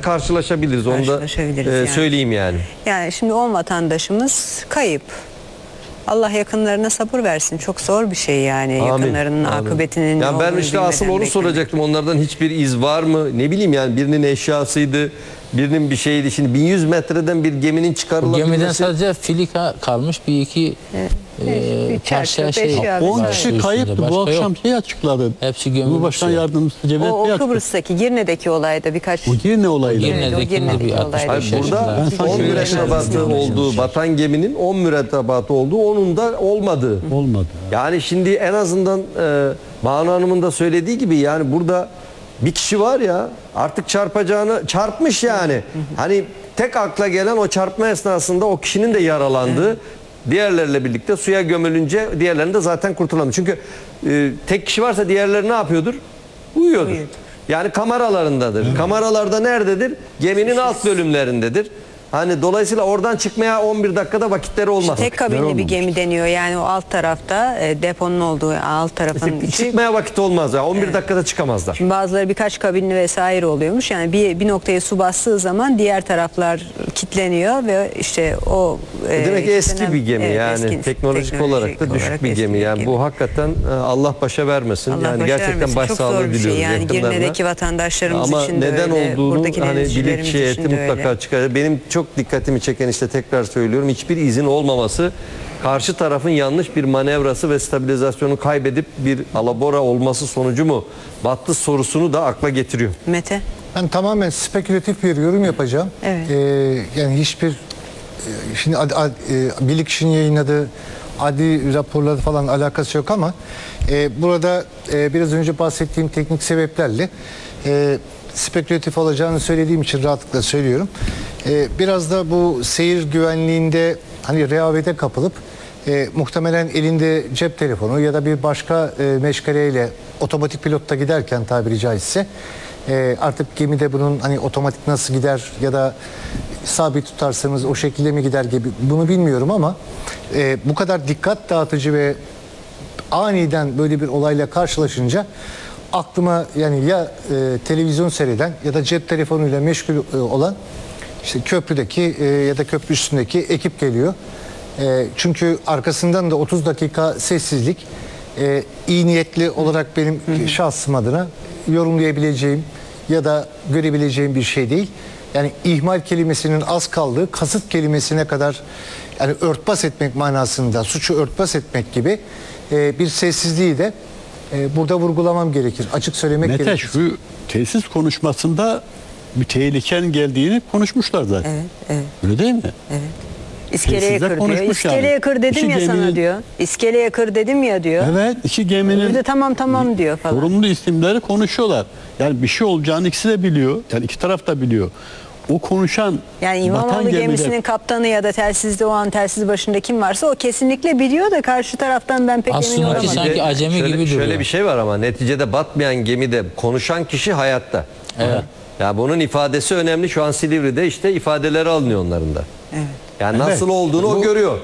karşılaşabiliriz. Onu da Karşılaşabiliriz söyleyeyim yani. Yani şimdi 10 vatandaşımız kayıp. Allah yakınlarına sabır versin. Çok zor bir şey yani. Amin, Yakınlarının amin. akıbetinin Ya ben olduğunu işte asıl bilmeden onu beklemek. soracaktım. Onlardan hiçbir iz var mı? Ne bileyim yani, birinin eşyasıydı, birinin bir şeydi. Şimdi 1100 metreden bir geminin Bu çıkarılabilmesi. gemiden sadece filika kalmış, bir iki bir parça çerçeve, şey. eşya 10 vesaire. kişi kayıptı. Başka Bu akşam yok. şey açıkladı. Hepsi gömülmüş. Cumhurbaşkanı ya. Yardımcısı Cevdet O Bey açıkladı. Kıbrıs'taki, Girne'deki olayda birkaç... Bu Girne olayıydı. Evet, o Girne'deki Girne'deki bir olayda. 65 Hayır, burada yaşında. Ben sanki 10 mürettebatı olduğu, batan geminin 10 mürettebatı olduğu, onun da olmadığı. Olmadı. Yani şimdi en azından Banu Hanım'ın da söylediği gibi, yani burada bir kişi var ya, artık çarpacağını çarpmış yani. Hani tek akla gelen o çarpma esnasında o kişinin de yaralandığı, diğerleriyle birlikte suya gömülünce diğerlerini de zaten kurtulamıyor. Çünkü tek kişi varsa diğerleri ne yapıyordur? Uyuyordur. Yani kameralarındadır. Kameralarda nerededir? Geminin alt bölümlerindedir. Hani dolayısıyla oradan çıkmaya 11 dakikada vakitleri olmaz. Tek kabinli bir gemi deniyor. Yani o alt tarafta deponun olduğu alt tarafın içi. Çıkmaya vakit olmaz ya. 11 dakikada çıkamazlar. Şimdi bazıları birkaç kabinli vesaire oluyormuş. Yani bir noktaya su bastığı zaman diğer taraflar kilitleniyor ve işte o Demek ki eski bir gemi, evet, yani eski, teknolojik olarak da düşük bir gemi. Yani bu hakikaten Allah başa vermesin. Allah yani başa gerçekten vermesin. Çok başsağlığı zor bir şey. diliyoruz Yani yakınlarına. Girne'deki vatandaşlarımız Ama için de neden öyle, olduğunu buradaki hani denizcilerimiz bilirkişi için heyeti de mutlaka öyle. çıkar. Benim çok dikkatimi çeken, işte tekrar söylüyorum, hiçbir izin olmaması, karşı tarafın yanlış bir manevrası ve stabilizasyonu kaybedip bir alabora olması sonucu mu battı sorusunu da akla getiriyor. Mete? Ben tamamen spekülatif bir yorum yapacağım. Evet. Yani hiçbir şimdi Bilirkişi'nin yayınladığı adli raporları falan alakası yok ama burada biraz önce bahsettiğim teknik sebeplerle spekülatif olacağını söylediğim için rahatlıkla söylüyorum. Biraz da bu seyir güvenliğinde hani rehavete kapılıp muhtemelen elinde cep telefonu ya da bir başka meşgaleyle otomatik pilotta giderken, tabiri caizse, artık gemide bunun hani otomatik nasıl gider ya da sabit tutarsanız o şekilde mi gider gibi, bunu bilmiyorum ama bu kadar dikkat dağıtıcı ve aniden böyle bir olayla karşılaşınca aklıma yani ya televizyon seyreden ya da cep telefonuyla meşgul olan işte köprüdeki ya da köprü üstündeki ekip geliyor. Çünkü arkasından da 30 dakika sessizlik iyi niyetli olarak benim şahsım adına yorumlayabileceğim ya da görebileceğim bir şey değil. Yani ihmal kelimesinin az kaldığı kasıt kelimesine kadar, yani örtbas etmek manasında, suçu örtbas etmek gibi bir sessizliği de burada vurgulamam gerekir. Açık söylemek Mete, gerekir. şu tesis konuşmasında bir tehlikenin geldiğini konuşmuşlar zaten. Evet, evet. Öyle değil mi? Evet. İskeleye Sizle kır diyor. konuşmuş İskeleye yani. kır dedim İki ya sana geminin- diyor. İskeleye kır dedim ya diyor. Evet, iki geminin Bir de tamam diyor falan. sorumlu isimleri konuşuyorlar. Yani bir şey olacağını ikisi de biliyor. Yani iki taraf da biliyor. O konuşan Yani batan İmamoğlu gemide- gemisinin kaptanı ya da telsizde o an telsiz başında kim varsa o kesinlikle biliyor da karşı taraftan ben pek emin Aslında olamadım. sanki Bir de acemi gibi duruyor. Şöyle bir şey var ama neticede batmayan gemide konuşan kişi hayatta. Evet. Ya bunun ifadesi önemli. Şu an Silivri'de işte ifadeleri alınıyor onların da. Evet. Yani Evet. nasıl olduğunu o Bu- görüyor.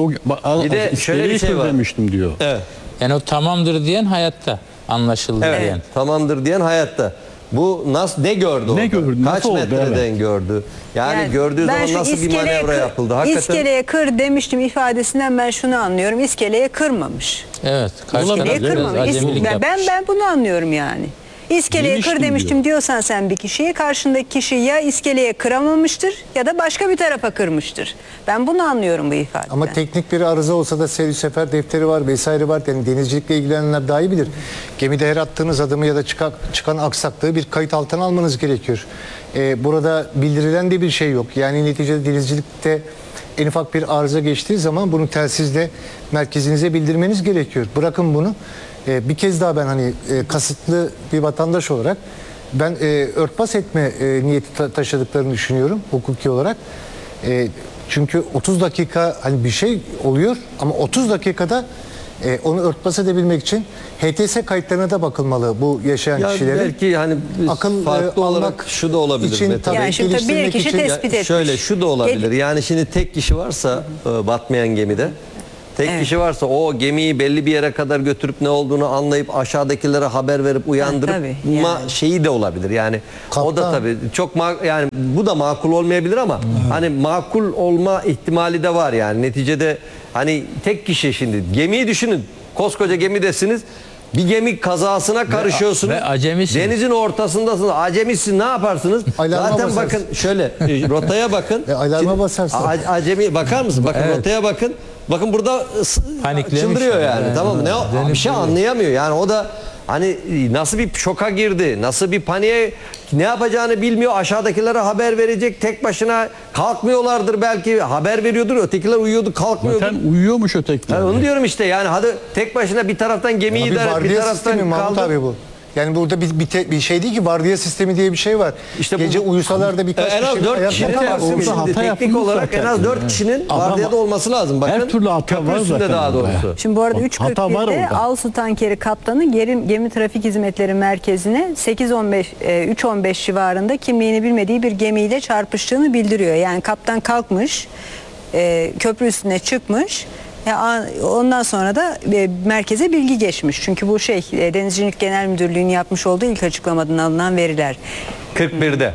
Bir de şöyle bir şey var. demiştim diyor. Evet. Yani o tamamdır diyen hayatta anlaşıldı Evet. diyen. Tamamdır diyen hayatta. Bu ne gördü Ne orada? gördü, Kaç nasıl oldu? metreden Evet. gördü? Yani, gördüğü ben zaman şu nasıl bir iskeleye manevra kır- yapıldı? Hakikaten İskeleye kır demiştim ifadesinden ben şunu anlıyorum. İskeleye kırmamış. Evet. Karşı taraf İskeleye biraz kırmamış. acemilik Ben yapmış. bunu anlıyorum yani. İskeleye Demiştim kır demiştim diyor. diyorsan sen bir kişiyi, karşındaki kişi ya iskeleye kıramamıştır ya da başka bir tarafa kırmıştır. Ben bunu anlıyorum bu ifadeden. Ama teknik bir arıza olsa da seyir sefer defteri var vesaire var. Yani denizcilikle ilgilenenler daha iyi bilir. Gemide her attığınız adımı ya da çıkan aksaklığı bir kayıt altına almanız gerekiyor. Burada bildirilen de bir şey yok. Yani neticede denizcilikte en ufak bir arıza geçtiği zaman bunu telsizle merkezinize bildirmeniz gerekiyor. Bırakın bunu. Bir kez daha ben hani kasıtlı bir vatandaş olarak ben örtbas etme niyeti taşıdıklarını düşünüyorum hukuki olarak. Çünkü 30 dakika hani bir şey oluyor ama 30 dakikada onu örtbas edebilmek için HTS kayıtlarına da bakılmalı bu yaşayan ya kişilerin. belki hani Akıl, farklı olarak almak şu da olabilir. için Mete tabii Bey. Yani şimdi tabii bir geliştirmek kişi için- tespit etmiş. Şöyle şu da olabilir. Yani şimdi tek kişi varsa batmayan gemide, Tek Evet. kişi varsa o gemiyi belli bir yere kadar götürüp ne olduğunu anlayıp aşağıdakilere haber verip uyandırıp tabii, yani. şeyi de olabilir. Yani o da Kaptan. tabii çok yani bu da makul olmayabilir ama hani makul olma ihtimali de var yani. Neticede hani tek kişi şimdi gemiyi düşünün. Koskoca gemidesiniz. Bir gemi kazasına karışıyorsunuz. ve acemisiniz. Denizin ortasındasınız. Acemisiniz, ne yaparsınız? Alarma Zaten basarsın. bakın şöyle rotaya bakın. Alarma Şimdi basarsın. Acemi bakar mısın? Bakın Evet. rotaya bakın. Bakın burada Paniklemiş çıldırıyor yani. yani. Tamam mı? Dönüp Bir şey duruyor. anlayamıyor. Yani o da hani nasıl bir şoka girdi, nasıl bir paniğe, ne yapacağını bilmiyor. Aşağıdakilere haber verecek, tek başına kalkmıyorlardır belki, haber veriyordur, ötekiler uyuyordu, kalkmıyordur. Zaten uyuyormuş ötekiler. Yani onu diyorum işte, yani hadi tek başına bir taraftan gemiyi Bir idare et, bir vardiya taraftan sistemi Mahmut kaldır. abi bu. Yani burada bir şey değil ki, vardiya sistemi diye bir şey var. İşte bu- Gece uyusalar da birkaç En az kişi 4 ayakta kişinin kalmaz. var. orada Şimdi hata teknik yapılmış olarak zaten. en az 4 kişinin Ama vardiyada olması lazım. Bakın, her türlü hata köprü var üstünde zaten daha orada. doğrusu. Şimdi bu arada Hata var 3.41'de orada. Alsu Tankeri kaptanı gemi trafik hizmetleri merkezine 3.15 civarında kimliğini bilmediği bir gemiyle çarpıştığını bildiriyor. Yani kaptan kalkmış, köprü üstüne çıkmış. Ondan sonra da merkeze bilgi geçmiş. Çünkü bu Denizcilik Genel Müdürlüğü'nün yapmış olduğu ilk açıklamadan alınan veriler. 41'de.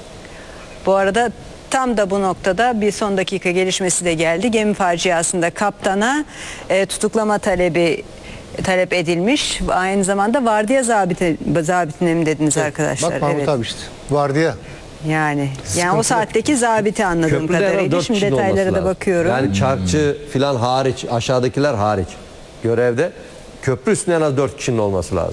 Bu arada tam da bu noktada bir son dakika gelişmesi de geldi. Gemi faciasında kaptana tutuklama talep edilmiş. Aynı zamanda vardiya zabitine mi dediniz arkadaşlar? Bak Mahmut Evet. abi işte. Vardiya. Yani o saatteki zabiti anladığım Köprüde en az kadarıyla. 4 Şimdi kişinin olması detaylara da lazım. bakıyorum. Yani çarkçı filan hariç, aşağıdakiler hariç görevde köprü üstünde en az 4 kişinin olması lazım.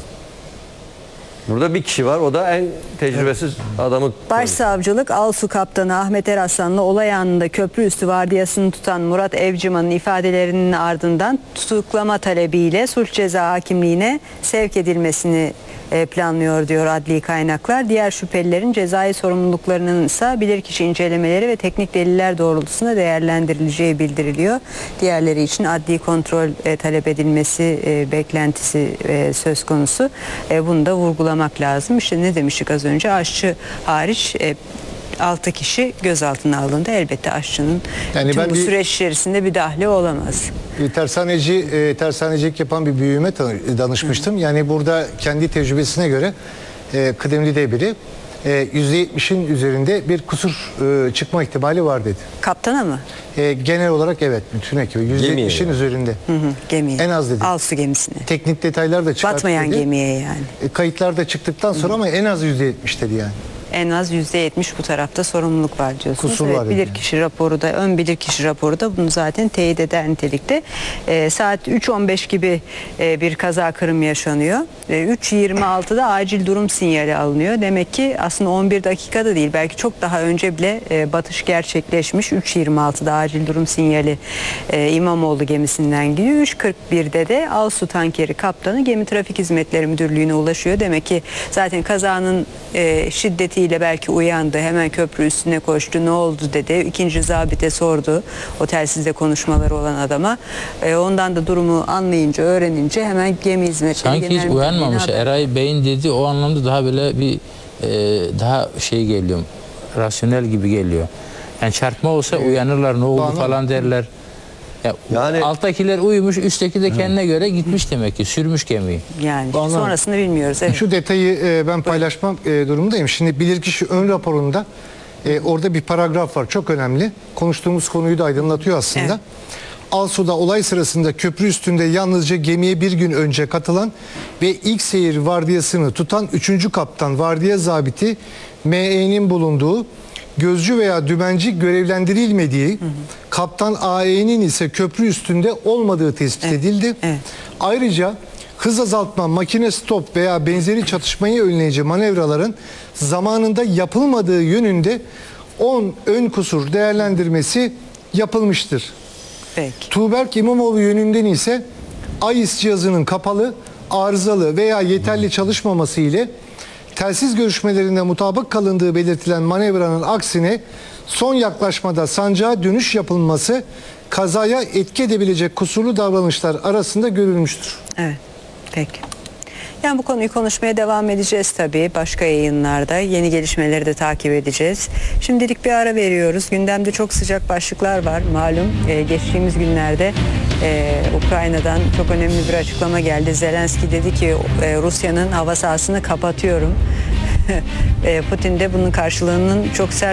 Burada bir kişi var, o da en tecrübesiz adamı. Başsavcılık Alsu Kaptanı Ahmet Eraslan'la olay anında köprü üstü vardiyasını tutan Murat Evciman'ın ifadelerinin ardından tutuklama talebiyle suç ceza hakimliğine sevk edilmesini planlıyor diyor adli kaynaklar. Diğer şüphelilerin cezai sorumluluklarının ise bilirkişi incelemeleri ve teknik deliller doğrultusunda değerlendirileceği bildiriliyor. Diğerleri için adli kontrol talep edilmesi beklentisi söz konusu. Bunu da vurgulamak lazım. İşte ne demiştik az önce, aşçı hariç 6 kişi gözaltına alındı. Elbette aşçının Yani tüm ben bu bir- süreç içerisinde bir dahli olamaz. Tersanecilik yapan bir büyüğüme danışmıştım. Yani burada kendi tecrübesine göre kıdemli de biri %70'in üzerinde bir kusur çıkma ihtimali var dedi. Kaptana mı? Genel olarak evet, bütün ekibi %70'in Gemiye. üzerinde. Hı hı, gemiye. En az dedi. Alsu gemisine. Teknik detaylar da çıkarttı Batmayan dedi. gemiye yani. Kayıtlar da çıktıktan sonra ama en az %70 dedi yani. En az %70 bu tarafta sorumluluk var diyorsunuz. Kusur Evet, var yani. bilirkişi raporu da, ön bilirkişi raporu da bunu zaten teyit eder nitelikte. Saat 3.15 gibi bir kaza kırım yaşanıyor. 3.26'da acil durum sinyali alınıyor. Demek ki aslında 11 dakikada değil, belki çok daha önce bile batış gerçekleşmiş. 3.26'da acil durum sinyali İmamoğlu gemisinden gidiyor. 3.41'de de Alsu Tankeri kaptanı Gemi Trafik Hizmetleri Müdürlüğü'ne ulaşıyor. Demek ki zaten kazanın şiddetiyle belki uyandı. Hemen köprü üstüne koştu. Ne oldu dedi. İkinci zabite sordu. O telsizde konuşmaları olan adama. Ondan da durumu anlayınca, öğrenince hemen Gemi Hizmetleri Sanki hiç Genel uyanmamış. Müdürlüğü'ne haber- Eray Bey'in dediği o anlamda daha böyle bir daha şey geliyor. Rasyonel gibi geliyor. Yani çarpma olsa uyanırlar, ne oldu Bana- falan derler. Yani- Alttakiler uyumuş, üstteki de kendine göre gitmiş demek ki. Sürmüş gemiyi. Yani Bana- sonrasını bilmiyoruz. Evet. Şu detayı ben paylaşmam durumundayım. Şimdi bilirkişi ön raporunda orada bir paragraf var, çok önemli. Konuştuğumuz konuyu da aydınlatıyor aslında. Evet. Alsu'da olay sırasında köprü üstünde yalnızca gemiye bir gün önce katılan ve ilk seyir vardiyasını tutan 3. kaptan vardiya zabiti M.E.'nin bulunduğu, gözcü veya dümenci görevlendirilmediği, kaptan A.E.'nin ise köprü üstünde olmadığı tespit edildi. Evet. Ayrıca hız azaltma, makine stop veya benzeri çatışmayı önleyici manevraların zamanında yapılmadığı yönünde 10 ön kusur değerlendirmesi yapılmıştır. Peki. Tuğberk İmamoğlu yönünden ise AIS cihazının kapalı, arızalı veya yeterli çalışmaması ile telsiz görüşmelerinde mutabık kalındığı belirtilen manevranın aksine son yaklaşmada sancağa dönüş yapılması kazaya etki edebilecek kusurlu davranışlar arasında görülmüştür. Evet. Peki. Yani bu konuyu konuşmaya devam edeceğiz tabii. Başka yayınlarda yeni gelişmeleri de takip edeceğiz. Şimdilik bir ara veriyoruz. Gündemde çok sıcak başlıklar var malum. Geçtiğimiz günlerde Ukrayna'dan çok önemli bir açıklama geldi. Zelenski dedi ki Rusya'nın hava sahasını kapatıyorum. Putin de bunun karşılığının çok sert